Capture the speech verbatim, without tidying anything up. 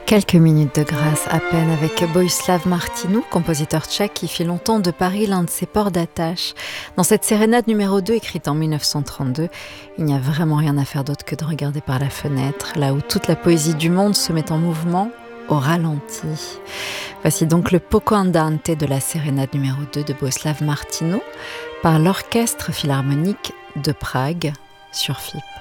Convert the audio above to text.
Quelques minutes de grâce à peine avec Bohuslav Martinů, compositeur tchèque qui fit longtemps de Paris l'un de ses ports d'attache. Dans cette sérénade numéro deux, écrite en mille neuf cent trente-deux, il n'y a vraiment rien à faire d'autre que de regarder par la fenêtre, là où toute la poésie du monde se met en mouvement au ralenti. Voici donc le Poco Andante de la sérénade numéro deux de Bohuslav Martinů par l'Orchestre Philharmonique de Prague sur F I P.